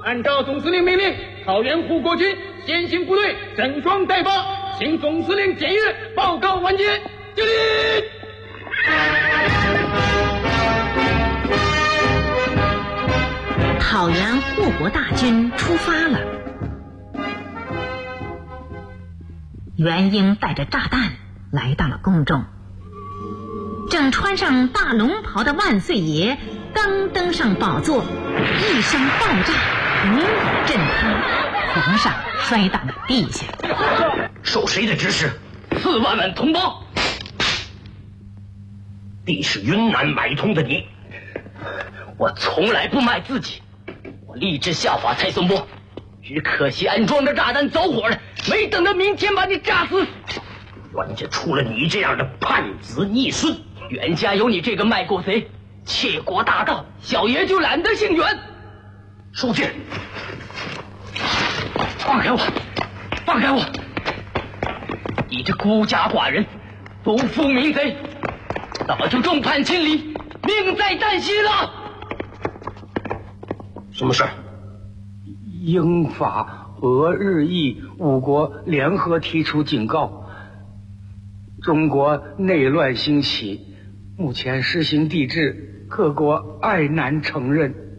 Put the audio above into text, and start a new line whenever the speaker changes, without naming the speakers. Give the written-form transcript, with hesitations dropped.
按照总司令命令，桃园护国军先行部队整装待发，请总司令检阅，报告完结。敬礼。
桃园护国大军出发了。元英带着炸弹来到了宫中，正穿上大龙袍的万岁爷刚登上宝座，一声爆炸，云雨震塌，皇上摔倒了地下。
受谁的指使？4万万同胞！地是云南买通的你，我从来不卖自己，我立志效法蔡松波，只可惜安装的炸弹走火了，没等到明天把你炸死。阮家出了你这样的叛子逆孙，袁家有你这个卖国贼，窃国大盗，小爷就懒得姓袁。书记，放开我，放开我！你这孤家寡人，不负民贼，早就众叛亲离，命在旦夕了。什么事？
英法俄日意5国联合提出警告，中国内乱兴起，目前实行帝制，各国爱难承认。